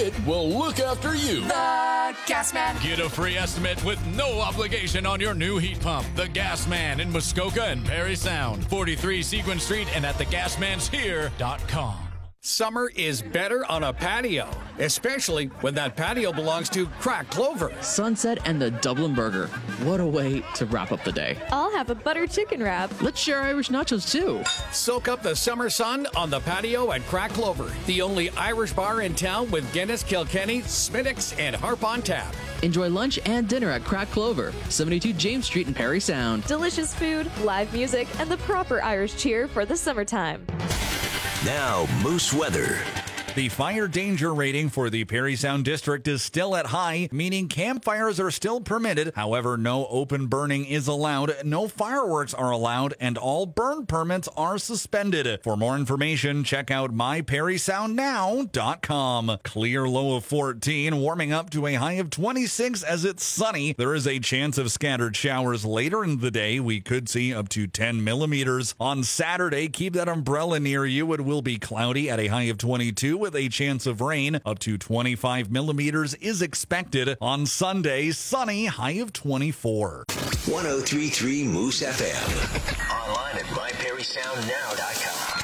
it will look after you. The Gas Man. Get a free estimate with no obligation on your new heat pump. The Gas Man in Muskoka and Perry Sound. 43 Seguin Street and at thegasmanshere.com. Summer is better on a patio, especially when that patio belongs to Cracked Clover. Sunset and the Dublin Burger. What a way to wrap up the day. I'll have a butter chicken wrap. Let's share Irish nachos too. Soak up the summer sun on the patio at Cracked Clover, the only Irish bar in town with Guinness, Kilkenny, Smittix, and Harp on tap. Enjoy lunch and dinner at Cracked Clover, 72 James Street in Perry Sound. Delicious food, live music, and the proper Irish cheer for the summertime. Now, Moose weather. The fire danger rating for the Perry Sound District is still at high, meaning campfires are still permitted. However, no open burning is allowed, no fireworks are allowed, and all burn permits are suspended. For more information, check out myperrysoundnow.com. Clear low of 14, warming up to a high of 26 as it's sunny. There is a chance of scattered showers later in the day. We could see up to 10 millimeters. On Saturday, keep that umbrella near you. It will be cloudy at a high of 22. With a chance of rain. Up to 25 millimeters is expected. On Sunday, sunny, high of 24. 103.3 Moose FM. Online at myperrysoundnow.com.